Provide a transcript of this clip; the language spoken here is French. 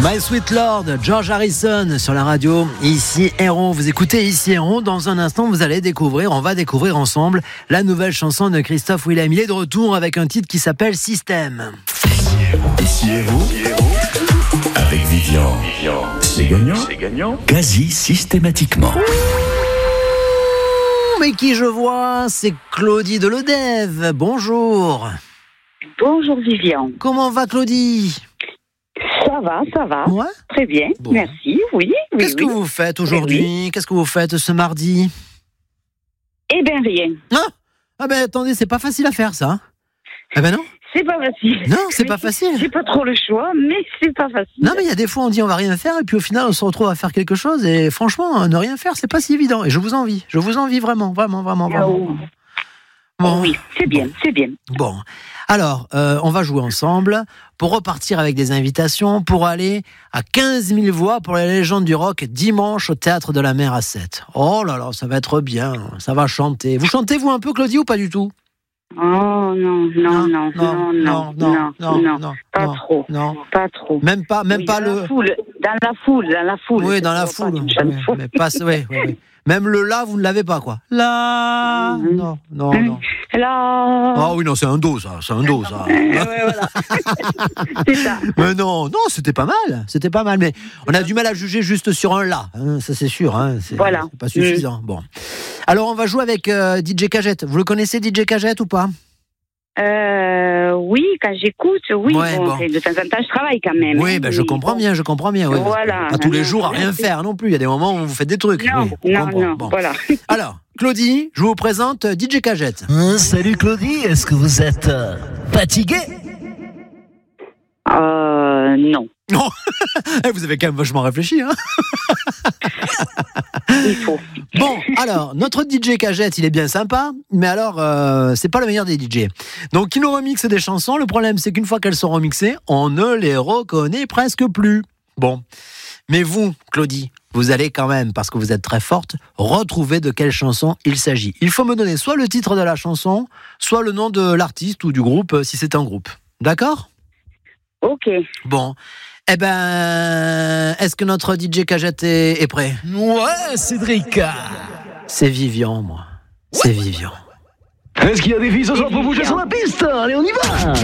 My Sweet Lord, George Harrison sur la radio. Ici Héron, vous écoutez Ici Héron. Dans un instant, on va découvrir ensemble la nouvelle chanson de Christophe Willem. Il est de retour avec un titre qui s'appelle Système. Ici Héron, avec Vivian. C'est gagnant. Quasi systématiquement. Mais qui je vois, c'est Claudie de Lodève. Bonjour. Bonjour Vivian. Comment va Claudie ? Ça va. Ouais. Très bien, Bon. merci. Oui. Qu'est-ce que vous faites aujourd'hui ? Qu'est-ce que vous faites ce mardi ? Eh bien, rien. Ah ben attendez, c'est pas facile à faire ça. Ah ben non. C'est pas facile. Non, c'est pas facile. J'ai pas trop le choix, mais c'est pas facile. Non mais il y a des fois on dit on va rien faire et puis au final on se retrouve à faire quelque chose et franchement ne rien faire c'est pas si évident et je vous envie vraiment. Oh. Bon. Oui, c'est bien. Bon, alors on va jouer ensemble pour repartir avec des invitations pour aller à 15 000 voix pour la légende du rock dimanche au Théâtre de la Mer à 7. Oh là là, ça va être bien, ça va chanter. Vous chantez vous un peu Claudie ou pas du tout ? Oh non. Pas trop. Même pas Oui, le... Dans la foule. Oui, dans la foule. Oui, mais pas... oui. Même le là, vous ne l'avez pas, quoi. Là, non. Là. Ah oui, non, c'est un do, ça. Ouais, voilà. C'est ça. Mais non, c'était pas mal. Mais on a du mal à juger juste sur un là, hein, ça c'est sûr. Hein, c'est pas suffisant. Bon. Alors, on va jouer avec DJ Cagette. Vous le connaissez, DJ Cagette, ou pas ? Oui, quand j'écoute, oui. Ouais, bon. De temps en temps, je travaille quand même. Oui, je comprends bien. Oui. Voilà. Pas tous les jours à rien faire non plus. Il y a des moments où vous faites des trucs. Non, Bon. voilà. Alors, Claudie, je vous présente DJ Cagette. Salut Claudie, est-ce que vous êtes fatiguée ? Non. Non. Vous avez quand même vachement réfléchi, hein. Il faut. Bon, alors, notre DJ Cagette, il est bien sympa, mais alors, c'est pas le meilleur des DJ. Donc, il nous remixe des chansons. Le problème, c'est qu'une fois qu'elles sont remixées, on ne les reconnaît presque plus. Bon. Mais vous, Claudie, vous allez quand même, parce que vous êtes très forte, retrouver de quelle chanson il s'agit. Il faut me donner soit le titre de la chanson, soit le nom de l'artiste ou du groupe, si c'est un groupe. D'accord ? Ok. Bon. Eh ben, est-ce que notre DJ Cagette est prêt ? Ouais, Cédric. C'est Vivian, moi. C'est Vivian. Est-ce qu'il y a des filles ce soir pour bouger sur la piste ? Allez, on y va.